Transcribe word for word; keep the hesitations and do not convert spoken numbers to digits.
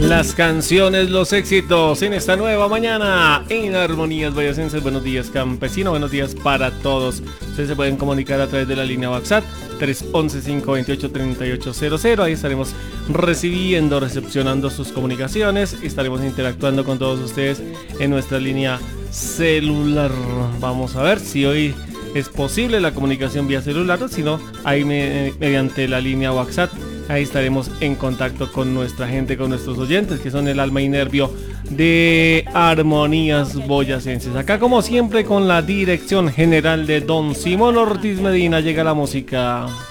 Las canciones, los éxitos en esta nueva mañana en Armonías Boyacenses. Buenos días, campesino, buenos días para todos. Ustedes se pueden comunicar a través de la línea WhatsApp tres once, cinco veintiocho, treinta y ocho cero cero. Ahí estaremos recibiendo, recepcionando sus comunicaciones. Estaremos interactuando con todos ustedes en nuestra línea celular. Vamos a ver si hoy es posible la comunicación vía celular o si no, ahí me, mediante la línea WhatsApp. Ahí estaremos en contacto con nuestra gente, con nuestros oyentes, que son el alma y nervio de Armonías Boyacenses. Acá, como siempre, con la dirección general de don Simón Ortiz Medina, llega la música.